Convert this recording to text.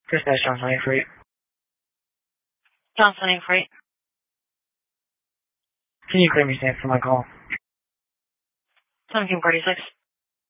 Dispatch Johnson 848. Johnson 848. Can you clear me stand for my call? 1746.